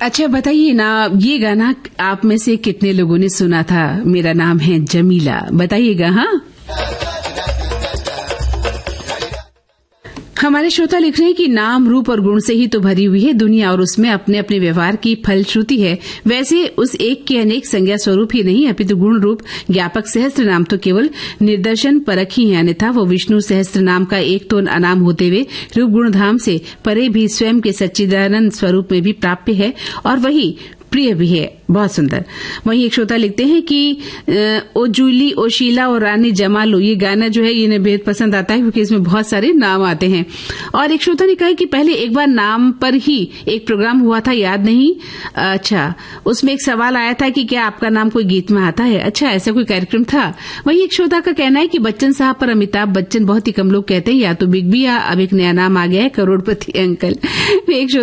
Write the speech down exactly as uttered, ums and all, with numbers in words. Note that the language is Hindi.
अच्छा बताइए ना, ये गाना आप में से कितने लोगों ने सुना था? मेरा नाम है जमीला, बताइएगा। हाँ, हमारे श्रोता लिख रहे हैं कि नाम, रूप और गुण से ही तो भरी हुई है दुनिया और उसमें अपने अपने व्यवहार की फलश्रुति है। वैसे उस एक के अनेक संज्ञा स्वरूप ही नहीं, अपितु गुण रूप ज्ञापक सहस्त्र नाम तो केवल निदर्शन परक ही है, अन्यथा वो विष्णु सहस्त्र नाम का एक तो अनाम होते हुए रूप गुण धाम से परे भी स्वयं के सच्चिदानंद स्वरूप में भी प्राप्य है और वही प्रिय भी है। बहुत सुंदर। वहीं एक श्रोता लिखते हैं कि ओ जूली, ओ शीला और रानी जमालो, ये गाना जो है इन्हें बेहद पसंद आता है क्योंकि इसमें बहुत सारे नाम आते हैं। और एक श्रोता ने कहा कि पहले एक बार नाम पर ही एक प्रोग्राम हुआ था, याद नहीं। अच्छा, उसमें एक सवाल आया था कि क्या आपका नाम कोई गीत में आता है? अच्छा, ऐसा कोई कार्यक्रम था। वहीं एक श्रोता का कहना है कि बच्चन साहब पर अमिताभ बच्चन बहुत ही कम लोग कहते हैं, या तो बिग बी या अब एक नया नाम आ गया है, करोड़पति अंकल। एक